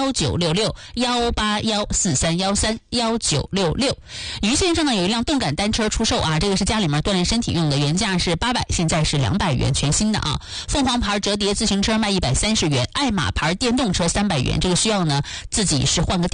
1966181431311966。于线上呢有一辆动感单车出售啊，这个是家里面锻炼身体用的，原价是800，现在是200元，全新的啊。凤凰牌折叠自行车卖130元，爱玛牌电动车300元，这个需要呢自己是换个